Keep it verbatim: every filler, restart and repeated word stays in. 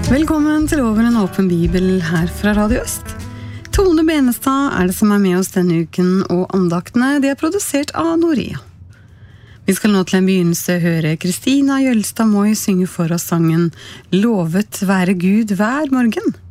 Velkommen til Over en åpen bibel her fra Radio Øst. Tone Benestad er det som er med oss denne uken, og andaktene de er produsert av Noria. Vi skal nå til en begynnelse høre Kristina Jølstad Moi synge for oss sangen «Lovet være Gud hver morgen».